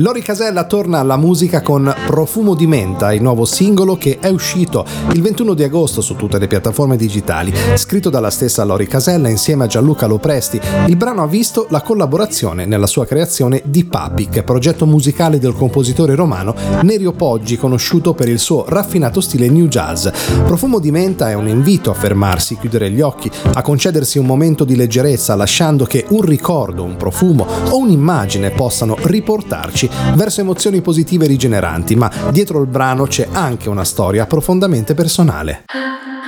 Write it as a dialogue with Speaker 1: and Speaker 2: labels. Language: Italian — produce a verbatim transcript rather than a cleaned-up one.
Speaker 1: Lori Casella torna alla musica con Profumo di menta, il nuovo singolo che è uscito il ventuno di agosto su tutte le piattaforme digitali. Scritto dalla stessa Lori Casella insieme a Gianluca Lopresti, il brano ha visto la collaborazione nella sua creazione di Papic, progetto musicale del compositore romano Nerio Poggi, conosciuto per il suo raffinato stile new jazz. Profumo di menta è un invito a fermarsi, chiudere gli occhi, a concedersi un momento di leggerezza, lasciando che un ricordo, un profumo o un'immagine possano riportarci verso emozioni positive e rigeneranti, ma dietro il brano c'è anche una storia profondamente personale.